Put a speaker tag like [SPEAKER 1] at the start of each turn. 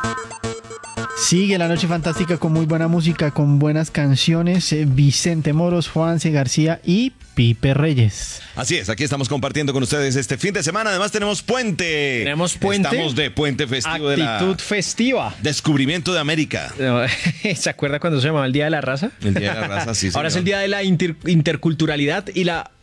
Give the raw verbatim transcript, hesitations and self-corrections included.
[SPEAKER 1] Sigue la noche fantástica con muy buena música, con buenas canciones. eh, Vicente Moros, Juanse García y Pipe Reyes.
[SPEAKER 2] Así es, aquí estamos compartiendo con ustedes este fin de semana. Además tenemos puente.
[SPEAKER 3] Tenemos puente.
[SPEAKER 2] Estamos de puente festivo de la
[SPEAKER 3] Actitud festiva.
[SPEAKER 2] Descubrimiento de América.
[SPEAKER 3] ¿Se acuerda cuando se llamaba el Día de la Raza?
[SPEAKER 2] El Día de la Raza, sí,
[SPEAKER 3] Ahora es
[SPEAKER 2] señor.
[SPEAKER 3] el Día de la inter- Interculturalidad y la